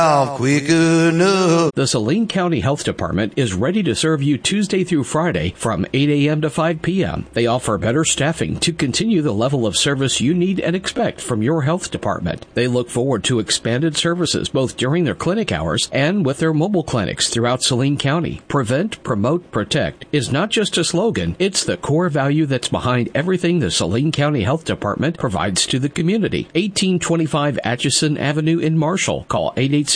quick enough. The Saline County Health Department is ready to serve you Tuesday through Friday from 8 a.m. to 5 p.m. They offer better staffing to continue the level of service you need and expect from your health department. They look forward to expanded services both during their clinic hours and with their mobile clinics throughout Saline County. Prevent, promote, protect is not just a slogan, it's the core value that's behind everything the Saline County Health Department provides to the community. 1825 Atchison Avenue in Marshall. Call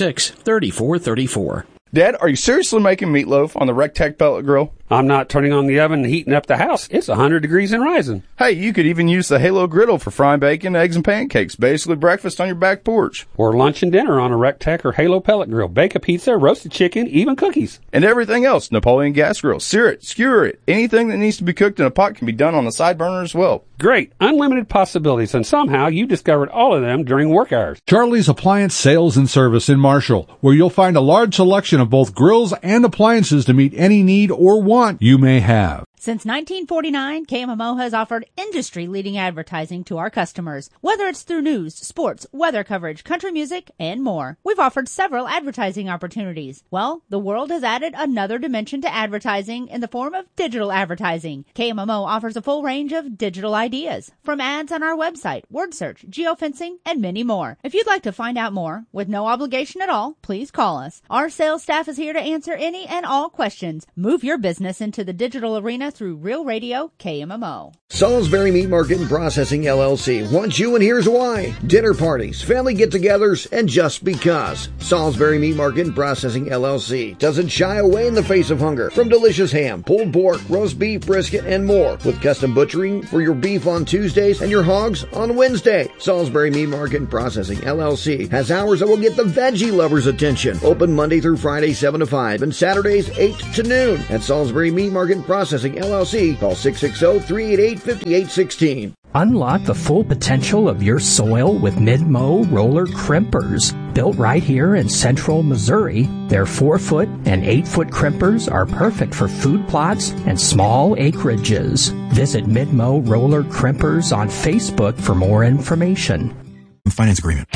886-3434. Dad, are you seriously making meatloaf on the Rectech pellet grill? I'm not turning on the oven and heating up the house. It's 100 degrees and rising. Hey, you could even use the Halo griddle for frying bacon, eggs, and pancakes. Basically breakfast on your back porch. Or lunch and dinner on a Rectech or Halo pellet grill. Bake a pizza, roasted chicken, even cookies. And everything else. Napoleon gas grill. Sear it, skewer it. Anything that needs to be cooked in a pot can be done on the side burner as well. Great. Unlimited possibilities. And somehow you discovered all of them during work hours. Charlie's Appliance Sales and Service in Marshall, where you'll find a large selection of both grills and appliances to meet any need or want you may have. Since 1949, KMMO has offered industry-leading advertising to our customers, whether it's through news, sports, weather coverage, country music, and more. We've offered several advertising opportunities. Well, the world has added another dimension to advertising in the form of digital advertising. KMMO offers a full range of digital ideas, from ads on our website, word search, geofencing, and many more. If you'd like to find out more, with no obligation at all, please call us. Our sales staff is here to answer any and all questions. Move your business into the digital arena through Real Radio KMMO. Salisbury Meat Market and Processing LLC wants you, and here's why. Dinner parties, family get-togethers, and just because. Salisbury Meat Market and Processing LLC doesn't shy away in the face of hunger from delicious ham, pulled pork, roast beef, brisket, and more, with custom butchering for your beef on Tuesdays and your hogs on Wednesday. Salisbury Meat Market and Processing LLC has hours that will get the veggie lovers' attention. Open Monday through Friday 7 to 5 and Saturdays 8 to noon. At Salisbury Meat Market and Processing LLC, call 660-388-5816. Unlock the full potential of your soil with Mid-Mow roller crimpers. Built right here in central Missouri, their 4-foot and 8-foot crimpers are perfect for food plots and small acreages. Visit Mid-Mow roller crimpers on Facebook for more information. Finance agreement.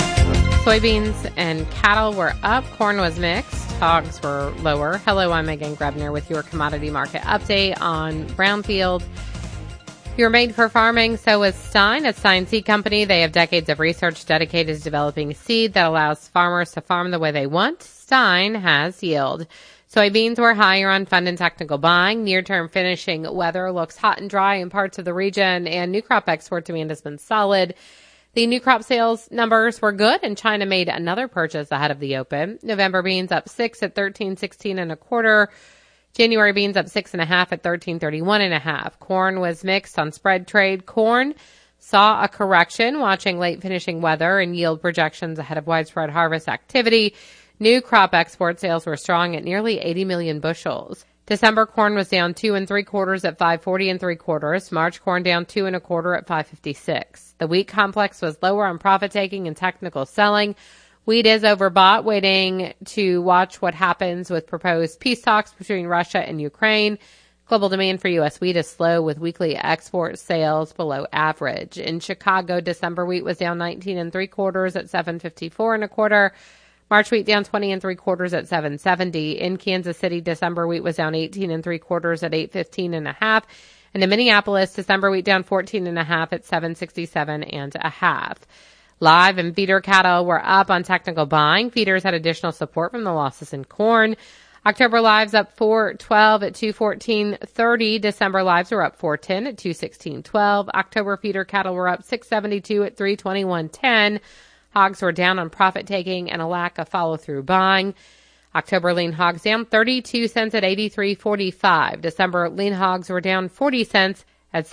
Soybeans and cattle were up. Corn was mixed. Hogs were lower. Hello, I'm Megan Grebner with your commodity market update on Brownfield. You're made for farming, so is Stein. At Stein Seed Company, they have decades of research dedicated to developing seed that allows farmers to farm the way they want. Stein has yield. Soybeans were higher on fund and technical buying. Near-term finishing weather looks hot and dry in parts of the region, and new crop export demand has been solid. The new crop sales numbers were good, and China made another purchase ahead of the open. November beans up 6 at 13.16 and a quarter. January beans up 6.5 at 13.31 and a half. Corn was mixed on spread trade. Corn saw a correction, watching late finishing weather and yield projections ahead of widespread harvest activity. New crop export sales were strong at nearly 80 million bushels. December corn was down 2 3/4 at 5.40 3/4. March corn down 2 1/4 at 5.56. The wheat complex was lower on profit taking and technical selling. Wheat is overbought, waiting to watch what happens with proposed peace talks between Russia and Ukraine. Global demand for U.S. wheat is slow, with weekly export sales below average. In Chicago, December wheat was down 19 3/4 at 7.54 1/4. March wheat down 20 3/4 at 7.70. In Kansas City, December wheat was down 18 3/4 at 8.15 1/2. And in Minneapolis, December wheat down 14 1/2 at 7.67 1/2. Live and feeder cattle were up on technical buying. Feeders had additional support from the losses in corn. October lives up 4.12 at 214.30. December lives were up 4.10 at 216.12. October feeder cattle were up 672 at 321.10. Hogs were down on profit taking and a lack of follow-through buying. October lean hogs down 32 cents at 83.45. December lean hogs were down 40 cents at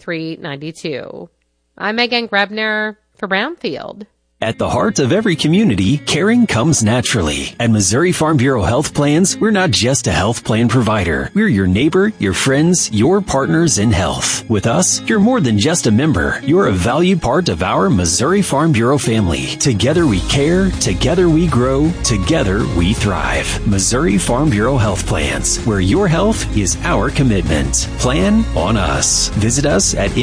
73.92. I'm Megan Grebner for Brownfield. At the heart of every community, caring comes naturally. At Missouri Farm Bureau Health Plans, we're not just a health plan provider. We're your neighbor, your friends, your partners in health. With us, you're more than just a member. You're a valued part of our Missouri Farm Bureau family. Together we care, together we grow, together we thrive. Missouri Farm Bureau Health Plans, where your health is our commitment. Plan on us. Visit us at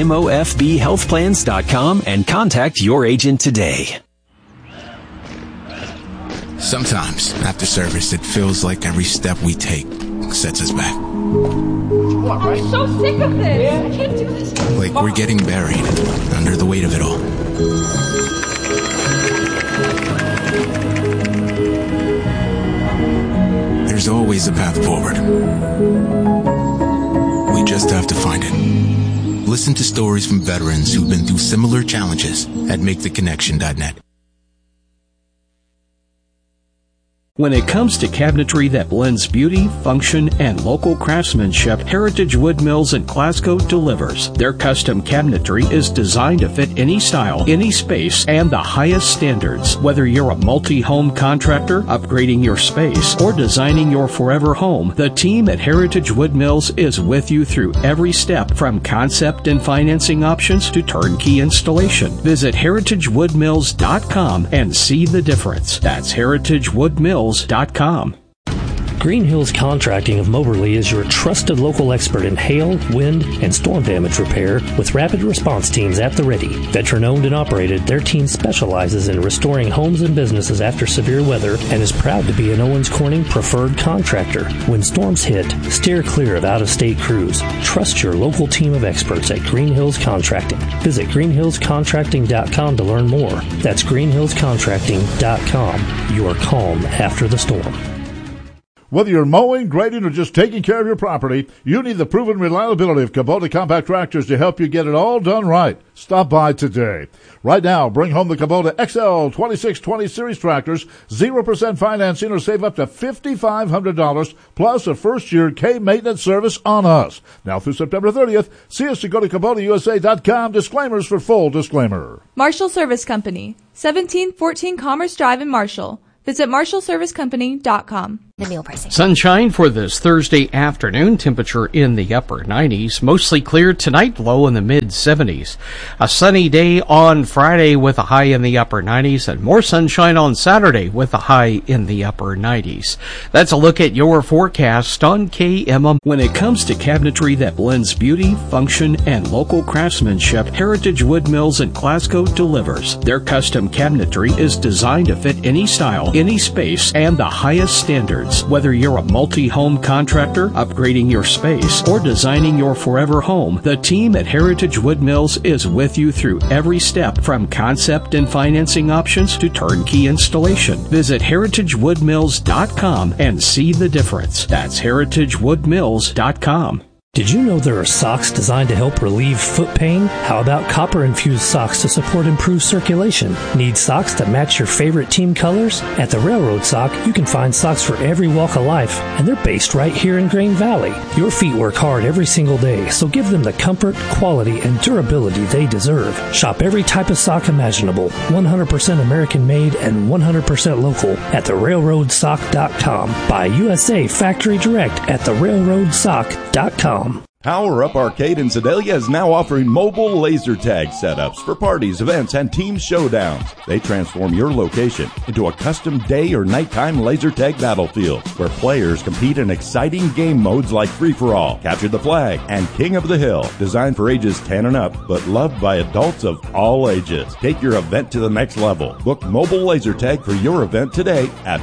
mofbhealthplans.com and contact your agent today. Sometimes, after service, it feels like every step we take sets us back. I'm so sick of this. I can't do this. Like we're getting buried under the weight of it all. There's always a path forward. We just have to find it. Listen to stories from veterans who've been through similar challenges at MakeTheConnection.net. When it comes to cabinetry that blends beauty, function, and local craftsmanship, Heritage Wood Mills in Glasgow delivers. Their custom cabinetry is designed to fit any style, any space, and the highest standards. Whether you're a multi-home contractor, upgrading your space, or designing your forever home, the team at Heritage Wood Mills is with you through every step, from concept and financing options to turnkey installation. Visit heritagewoodmills.com and see the difference. That's heritagewoodmills.com. Green Hills Contracting of Moberly is your trusted local expert in hail, wind, and storm damage repair with rapid response teams at the ready. Veteran-owned and operated, their team specializes in restoring homes and businesses after severe weather and is proud to be an Owens Corning preferred contractor. When storms hit, steer clear of out-of-state crews. Trust your local team of experts at Green Hills Contracting. Visit greenhillscontracting.com to learn more. That's greenhillscontracting.com. Your calm after the storm. Whether you're mowing, grading, or just taking care of your property, you need the proven reliability of Kubota compact tractors to help you get it all done right. Stop by today. Right now, bring home the Kubota XL 2620 Series tractors, 0% financing, or save up to $5,500 plus a first-year K-maintenance service on us. Now through September 30th, see us to go to KubotaUSA.com. Disclaimers for full disclaimer. Marshall Service Company, 1714 Commerce Drive in Marshall. Visit MarshallServiceCompany.com. The meal pricing. Sunshine for this Thursday afternoon. Temperature in the upper 90s. Mostly clear tonight, low in the mid-70s. A sunny day on Friday with a high in the upper 90s, and more sunshine on Saturday with a high in the upper 90s. That's a look at your forecast on KMM. When it comes to cabinetry that blends beauty, function, and local craftsmanship, Heritage Wood Mills in Glasgow delivers. Their custom cabinetry is designed to fit any style, any space, and the highest standards. Whether you're a multi-home contractor, upgrading your space, or designing your forever home, the team at Heritage Wood Mills is with you through every step, from concept and financing options to turnkey installation. Visit heritagewoodmills.com and see the difference. That's heritagewoodmills.com. Did you know there are socks designed to help relieve foot pain? How about copper-infused socks to support improved circulation? Need socks that match your favorite team colors? At the Railroad Sock, you can find socks for every walk of life, and they're based right here in Grain Valley. Your feet work hard every single day, so give them the comfort, quality, and durability they deserve. Shop every type of sock imaginable, 100% American-made and 100% local at therailroadsock.com. Buy USA Factory Direct at therailroadsock.com. Power Up Arcade in Sedalia is now offering mobile laser tag setups for parties, events, and team showdowns. They transform your location into a custom day or nighttime laser tag battlefield where players compete in exciting game modes like Free-for-All, Capture the Flag, and King of the Hill. Designed for ages 10 and up, but loved by adults of all ages. Take your event to the next level. Book mobile laser tag for your event today at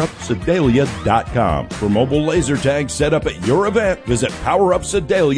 PowerUpSedalia.com. For mobile laser tag set up at your event, visit PowerUpSedalia.com.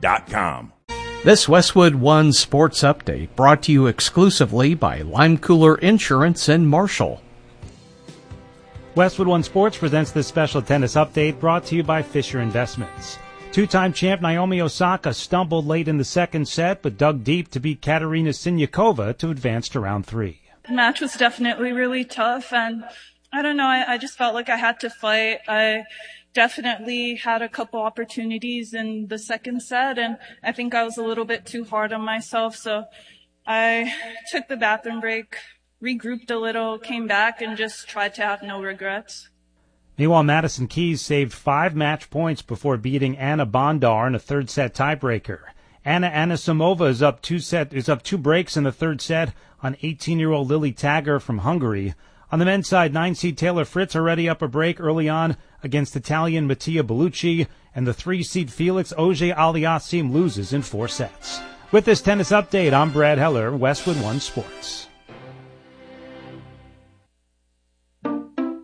This Westwood One Sports Update brought to you exclusively by Lime Cooler Insurance in Marshall. Westwood One Sports presents this special tennis update brought to you by Fisher Investments. Two-time champ Naomi Osaka stumbled late in the second set but dug deep to beat Katerina Siniakova to advance to round 3. The match was definitely really tough, and I don't know, I just felt like I had to fight. I definitely had a couple opportunities in the second set, and I think I was a little bit too hard on myself, so I took the bathroom break, regrouped a little, came back, and just tried to have no regrets. Meanwhile, Madison Keys saved 5 match points before beating Anna Bondar in a third set tiebreaker. Anna Anisimova is up 2 breaks in the third set on 18-year-old Lily Tagger from Hungary. On the men's side, 9-seed Taylor Fritz already up a break early on against Italian Mattia Bellucci, and the 3-seed Felix Auger-Aliassime loses in 4 sets. With this tennis update, I'm Brad Heller, Westwood One Sports.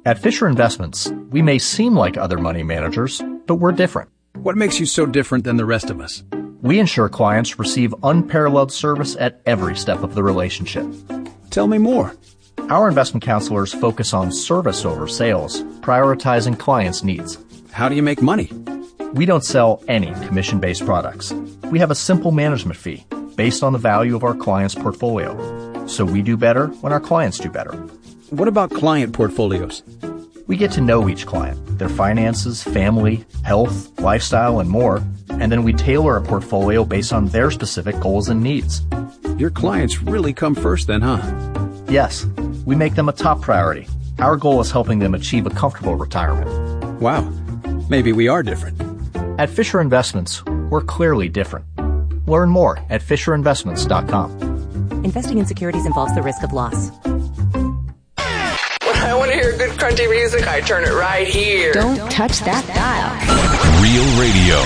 At Fisher Investments, we may seem like other money managers, but we're different. What makes you so different than the rest of us? We ensure clients receive unparalleled service at every step of the relationship. Tell me more. Our investment counselors focus on service over sales, prioritizing clients' needs. How do you make money? We don't sell any commission-based products. We have a simple management fee based on the value of our client's portfolio. So we do better when our clients do better. What about client portfolios? We get to know each client, their finances, family, health, lifestyle, and more, and then we tailor a portfolio based on their specific goals and needs. Your clients really come first then, huh? Yes, we make them a top priority. Our goal is helping them achieve a comfortable retirement. Wow, maybe we are different. At Fisher Investments, we're clearly different. Learn more at FisherInvestments.com. Investing in securities involves the risk of loss. When I want to hear good country music, I turn it right here. Don't touch that dial. Real Radio,